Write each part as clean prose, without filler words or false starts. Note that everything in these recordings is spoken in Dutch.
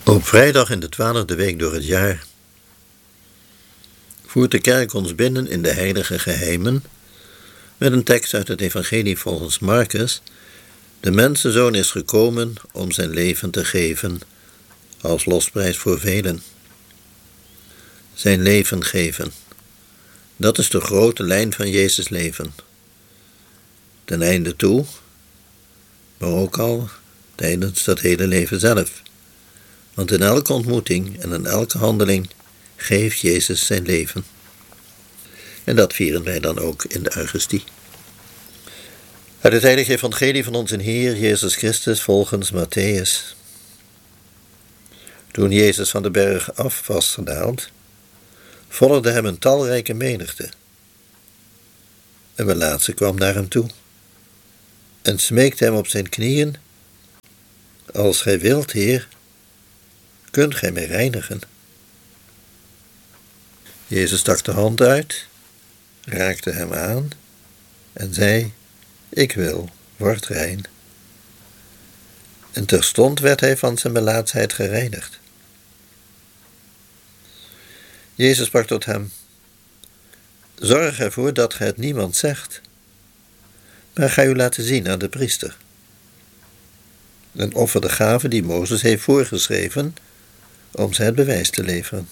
Op vrijdag in de 12e week door het jaar voert de kerk ons binnen in de heilige geheimen met een tekst uit het evangelie volgens Marcus. De mensenzoon is gekomen om zijn leven te geven als losprijs voor velen. Zijn leven geven. Dat is de grote lijn van Jezus' leven. Ten einde toe, maar ook al tijdens dat hele leven zelf. Want in elke ontmoeting en in elke handeling geeft Jezus zijn leven. En dat vieren wij dan ook in de Eucharistie. Uit het heilige evangelie van onze Heer Jezus Christus volgens Matthäus. Toen Jezus van de berg af was gedaald, volgde hem een talrijke menigte. Een melaatse kwam naar hem toe en smeekte hem op zijn knieën: Als gij wilt, Heer, kunt gij mij reinigen? Jezus stak de hand uit, raakte hem aan en zei: Ik wil, word rein. En terstond werd hij van zijn melaatsheid gereinigd. Jezus sprak tot hem: Zorg ervoor dat gij het niemand zegt, maar ga u laten zien aan de priester. En offer de gave die Mozes heeft voorgeschreven, om ze het bewijs te leveren.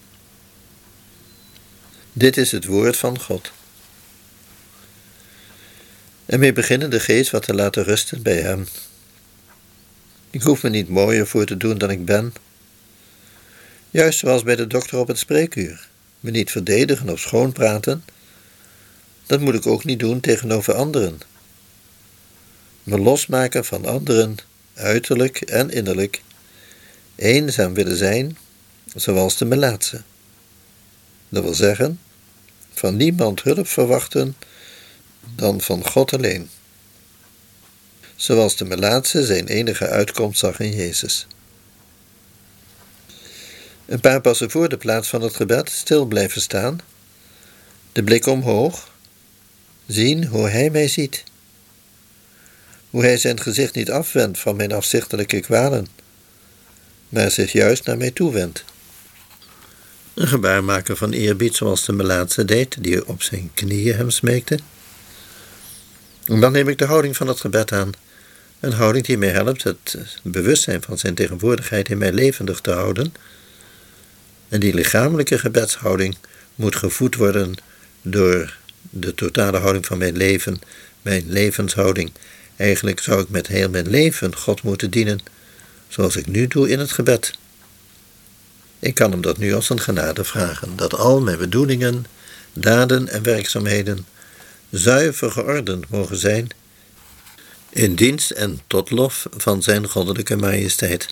Dit is het woord van God. En mee beginnen de geest wat te laten rusten bij hem. Ik hoef me niet mooier voor te doen dan ik ben. Juist zoals bij de dokter op het spreekuur. Me niet verdedigen of schoonpraten. Dat moet ik ook niet doen tegenover anderen. Me losmaken van anderen, uiterlijk en innerlijk. Eenzaam willen zijn, zoals de melaatse. Dat wil zeggen, van niemand hulp verwachten dan van God alleen. Zoals de melaatse zijn enige uitkomst zag in Jezus. Een paar passen voor de plaats van het gebed stil blijven staan, de blik omhoog, zien hoe hij mij ziet. Hoe hij zijn gezicht niet afwendt van mijn afzichtelijke kwalen, maar zich juist naar mij toewendt. Een gebaar maken van eerbied zoals de melaatse deed, die op zijn knieën hem smeekte. En dan neem ik de houding van het gebed aan, een houding die mij helpt het bewustzijn van zijn tegenwoordigheid in mij levendig te houden. En die lichamelijke gebedshouding moet gevoed worden door de totale houding van mijn leven, mijn levenshouding. Eigenlijk zou ik met heel mijn leven God moeten dienen, zoals ik nu doe in het gebed. Ik kan hem dat nu als een genade vragen, dat al mijn bedoelingen, daden en werkzaamheden zuiver geordend mogen zijn, in dienst en tot lof van zijn goddelijke majesteit.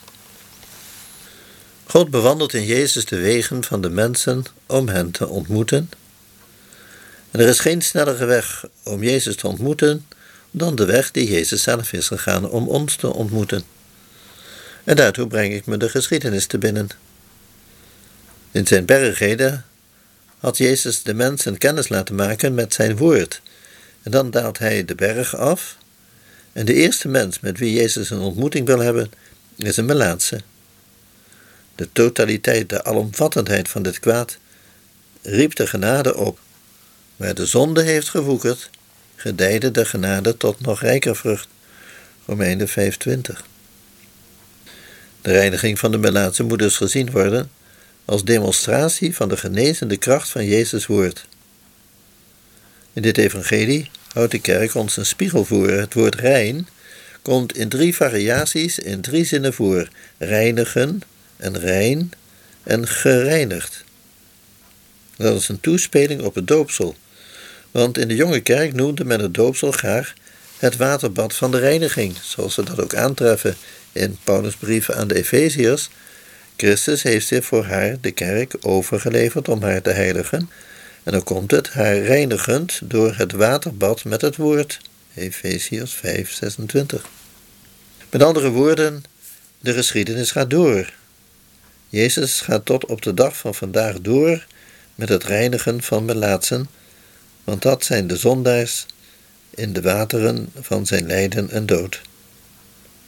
God bewandelt in Jezus de wegen van de mensen om hen te ontmoeten. En er is geen snellere weg om Jezus te ontmoeten dan de weg die Jezus zelf is gegaan om ons te ontmoeten. En daartoe breng ik me de geschiedenis te binnen. In zijn bergreden had Jezus de mensen kennis laten maken met zijn woord. En dan daalt hij de berg af. En de eerste mens met wie Jezus een ontmoeting wil hebben, is een melaatse. De totaliteit, de alomvattendheid van dit kwaad riep de genade op. Waar de zonde heeft gewoekerd, gedijde de genade tot nog rijker vrucht. Romeinen 5:20. De reiniging van de melaatse moet dus gezien worden als demonstratie van de genezende kracht van Jezus' woord. In dit evangelie houdt de kerk ons een spiegel voor. Het woord rein komt in 3 variaties in 3 zinnen voor: reinigen en rein en gereinigd. Dat is een toespeling op het doopsel, want in de jonge kerk noemde men het doopsel graag het waterbad van de reiniging, zoals we dat ook aantreffen in Paulus' brieven aan de Efeziërs. Christus heeft zich voor haar, de kerk, overgeleverd om haar te heiligen. En dan komt het haar reinigend door het waterbad met het woord. Efeziërs 5:26. Met andere woorden, de geschiedenis gaat door. Jezus gaat tot op de dag van vandaag door met het reinigen van melaatsen, want dat zijn de zondaars in de wateren van zijn lijden en dood.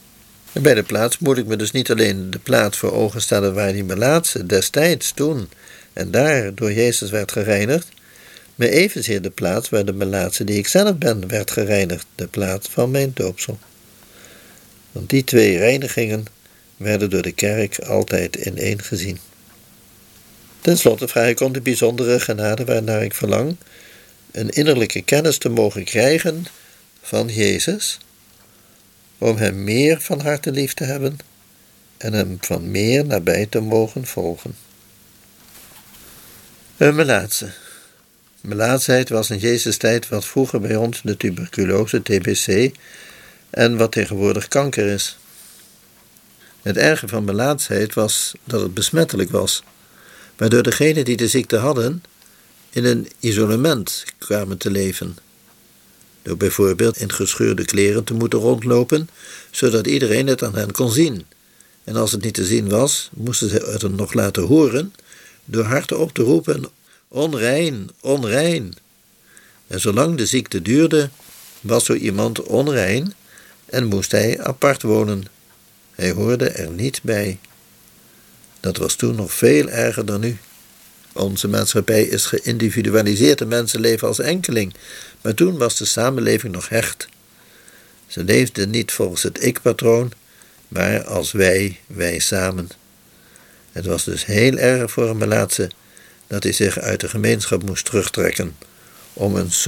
En bij de plaats moet ik me dus niet alleen de plaats voor ogen stellen waar die melaatse destijds toen en daar door Jezus werd gereinigd, maar evenzeer de plaats waar de melaatse die ik zelf ben werd gereinigd, de plaats van mijn doopsel. Want die twee reinigingen werden door de kerk altijd in één gezien. Ten slotte vraag ik om de bijzondere genade waarnaar ik verlang, een innerlijke kennis te mogen krijgen van Jezus, om hem meer van harte lief te hebben en hem van meer nabij te mogen volgen. Een melaatse. Melaatsheid was in Jezus' tijd wat vroeger bij ons de tuberculose, TBC, en wat tegenwoordig kanker is. Het erge van melaatsheid was dat het besmettelijk was, waardoor degenen die de ziekte hadden in een isolement kwamen te leven. Door bijvoorbeeld in gescheurde kleren te moeten rondlopen, zodat iedereen het aan hen kon zien. En als het niet te zien was, moesten ze het nog laten horen door hardop te roepen: onrein, onrein. En zolang de ziekte duurde, was zo iemand onrein en moest hij apart wonen. Hij hoorde er niet bij. Dat was toen nog veel erger dan nu. Onze maatschappij is geïndividualiseerd, de mensen leven als enkeling, maar toen was de samenleving nog hecht. Ze leefden niet volgens het ik-patroon, maar als wij samen. Het was dus heel erg voor een melaatse dat hij zich uit de gemeenschap moest terugtrekken om een